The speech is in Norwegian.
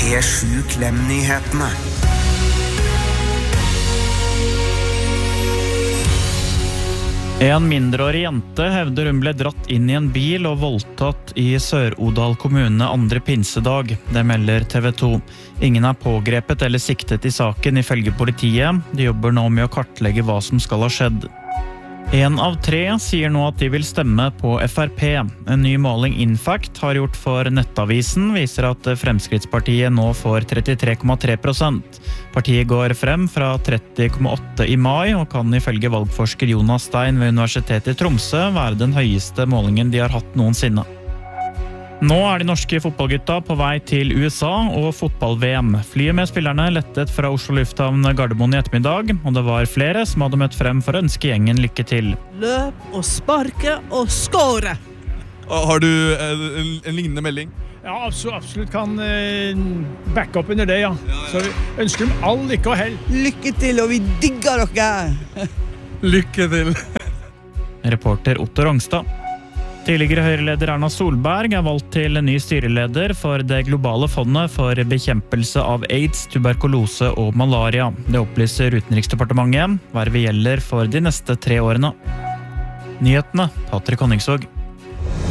P7 Klem-nyhetene. En mindreårig jente hevder hun ble dratt inn i en bil og voldtatt i Sør-Odal kommune andre pinsedag. Det melder TV 2. Ingen er pågrepet eller siktet i saken ifølge politiet. De jobber nå med å kartlegge hva som skal ha skjedd. 1 av 3 sier nå at de vil stemme på FrP. En ny måling Infact har gjort for Nettavisen viser at Fremskrittspartiet nå får 33,3%. Partiet går frem fra 30,8% i mai og kan ifølge valgforsker Jonas Stein ved Universitetet i Tromsø være den høyeste målingen de har hatt noensinne. Nå er de norske fotballgutta på vei til USA og fotball-VM. Flyet med spillerne lettet fra Oslo Lufthavn Gardermoen i ettermiddag, og det var flere som hadde møtt frem for å ønske gjengen lykke til. Løp og sparke og skåre! Har du en lignende melding? Ja, absolutt kan backe opp under det, ja. Så vi ønsker dem all lykke og hell. Lykke til, og vi digger dere! Lykke til! Reporter Otto Rongstad. Tidligere Høyre-leder Erna Solberg er valgt til ny styreleder for det globale fondet for bekjempelse av AIDS, tuberkulose og malaria. Det opplyser Utenriksdepartementet. Vervet gjelder for de neste 3 årene. Nyhetene, Patrick Honningsvåg.